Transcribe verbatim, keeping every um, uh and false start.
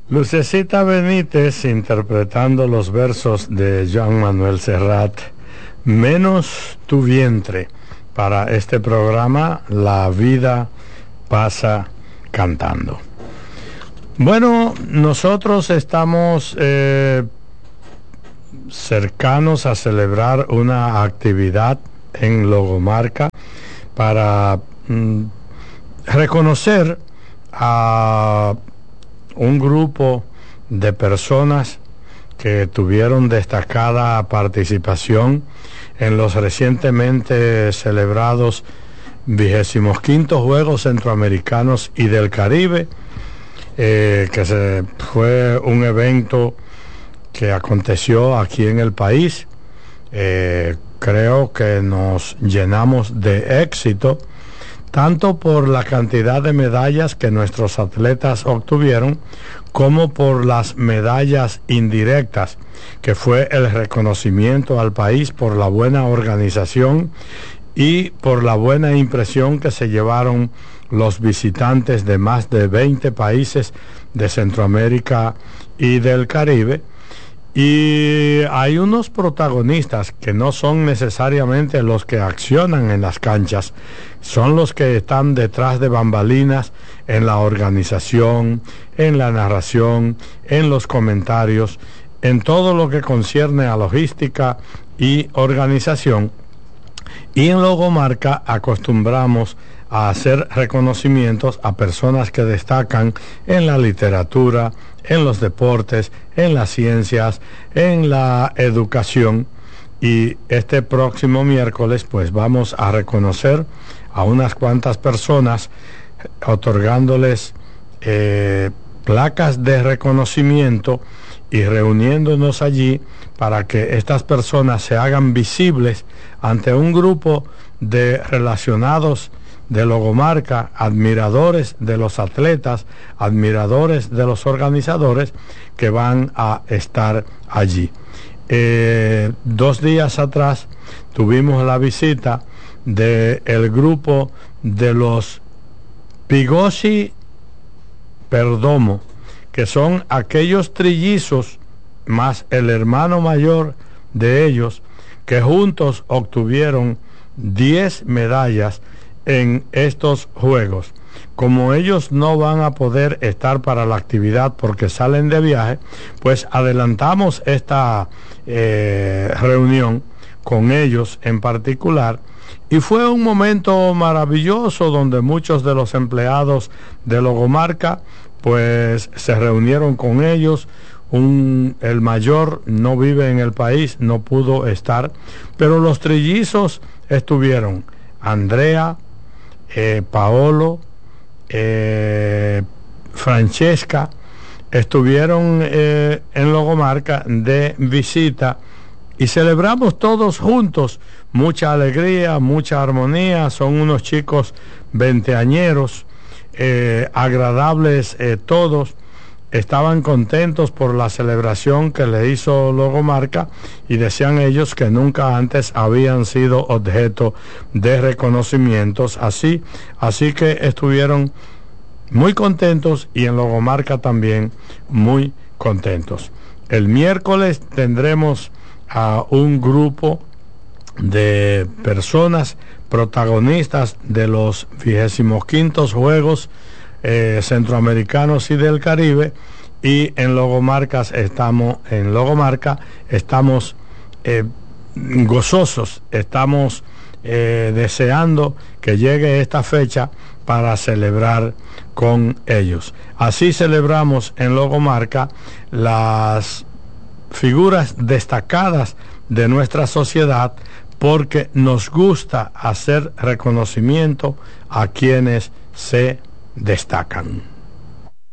Lucecita Benítez interpretando los versos de Joan Manuel Serrat, Menos tu vientre, para este programa La vida pasa cantando. Bueno, nosotros estamos eh, cercanos a celebrar una actividad en Logomarca para mm, reconocer a un grupo de personas que tuvieron destacada participación en los recientemente celebrados vigésimos quintos Juegos Centroamericanos y del Caribe, eh, que se, fue un evento que aconteció aquí en el país. Eh, creo que nos llenamos de éxito, tanto por la cantidad de medallas que nuestros atletas obtuvieron, como por las medallas indirectas, que fue el reconocimiento al país por la buena organización y por la buena impresión que se llevaron los visitantes de más de veinte países de Centroamérica y del Caribe. Y hay unos protagonistas que no son necesariamente los que accionan en las canchas, son los que están detrás de bambalinas en la organización, en la narración, en los comentarios, en todo lo que concierne a logística y organización. Y en Logomarca acostumbramos a hacer reconocimientos a personas que destacan en la literatura, en los deportes, en las ciencias, en la educación. Y este próximo miércoles pues vamos a reconocer a unas cuantas personas, otorgándoles eh, placas de reconocimiento y reuniéndonos allí para que estas personas se hagan visibles ante un grupo de relacionados de Logomarca, admiradores de los atletas, admiradores de los organizadores que van a estar allí. Eh, dos días atrás tuvimos la visita del grupo de los Pigosi Perdomo, que son aquellos trillizos más el hermano mayor de ellos, que juntos obtuvieron diez medallas en estos juegos. Como ellos no van a poder estar para la actividad porque salen de viaje, pues adelantamos esta eh, reunión con ellos en particular, y fue un momento maravilloso donde muchos de los empleados de Logomarca pues se reunieron con ellos. Un, el mayor no vive en el país, no pudo estar, pero los trillizos estuvieron. Andrea, eh, Paolo, eh, Francesca, estuvieron eh, en Logomarca de visita y celebramos todos juntos, mucha alegría, mucha armonía. Son unos chicos veinteañeros, eh, agradables eh, todos. Estaban contentos por la celebración que le hizo Logomarca y decían ellos que nunca antes habían sido objeto de reconocimientos así, así que estuvieron muy contentos y en Logomarca también muy contentos. El miércoles tendremos a un grupo de personas protagonistas de los vigésimos quintos Juegos Eh, centroamericanos y del Caribe, y en Logomarcas estamos en Logomarca estamos eh, gozosos, estamos eh, deseando que llegue esta fecha para celebrar con ellos. Así celebramos en Logomarca las figuras destacadas de nuestra sociedad, porque nos gusta hacer reconocimiento a quienes se destacan.